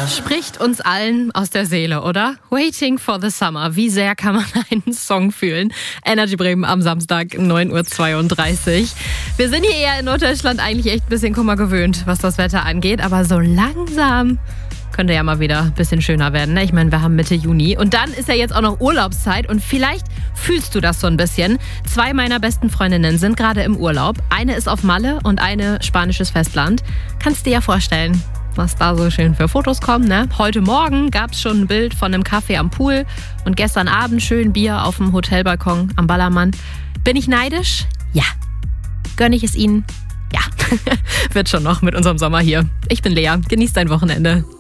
Spricht uns allen aus der Seele, oder? Waiting for the Summer. Wie sehr kann man einen Song fühlen? Energy Bremen am Samstag, 9.32 Uhr. Wir sind hier eher in Norddeutschland eigentlich echt ein bisschen Kummer gewöhnt, was das Wetter angeht. Aber so langsam könnte ja mal wieder ein bisschen schöner werden, ne? Ich meine, wir haben Mitte Juni. Und dann ist ja jetzt auch noch Urlaubszeit. Und vielleicht fühlst du das so ein bisschen. 2 meiner besten Freundinnen sind gerade im Urlaub. Eine ist auf Malle und eine spanisches Festland. Kannst dir ja vorstellen, was da so schön für Fotos kommen, ne? Heute Morgen gab es schon ein Bild von einem Café am Pool und gestern Abend schön Bier auf dem Hotelbalkon am Ballermann. Bin ich neidisch? Ja. Gönne ich es ihnen? Ja. Wird schon noch mit unserem Sommer hier. Ich bin Lea. Genieß dein Wochenende.